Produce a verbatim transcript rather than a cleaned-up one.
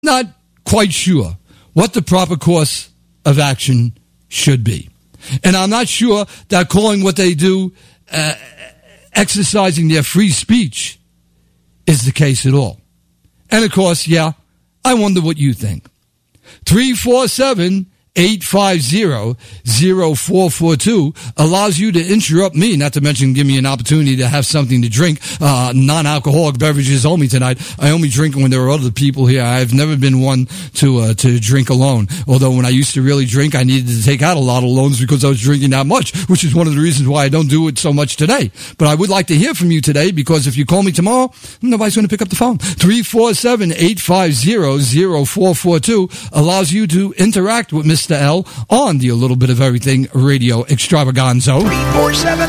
not quite sure what the proper course of action should be. And I'm not sure that calling what they do uh, exercising their free speech is the case at all. And of course, yeah, I wonder what you think. three four seven, eight five zero, zero four four two allows you to interrupt me, not to mention give me an opportunity to have something to drink. Uh, non-alcoholic beverages only tonight. I only drink when there are other people here. I've never been one to uh, to drink alone. Although when I used to really drink, I needed to take out a lot of loans because I was drinking that much, which is one of the reasons why I don't do it so much today. But I would like to hear from you today, because if you call me tomorrow, nobody's going to pick up the phone. three four seven, eight five zero, zero four four two allows you to interact with Mister L on the A Little Bit of Everything Radio Extravaganza. three four seven,